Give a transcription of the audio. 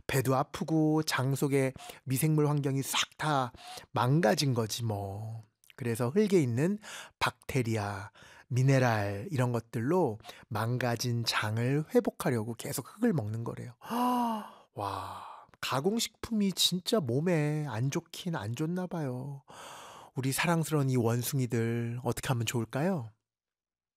배도 아프고 장 속의 미생물 환경이 싹 다 망가진 거지 뭐. 그래서 흙에 있는 박테리아, 미네랄 이런 것들로 망가진 장을 회복하려고 계속 흙을 먹는 거래요. 와, 가공식품이 진짜 몸에 안 좋긴 안 좋나 봐요. 우리 사랑스러운 이 원숭이들 어떻게 하면 좋을까요?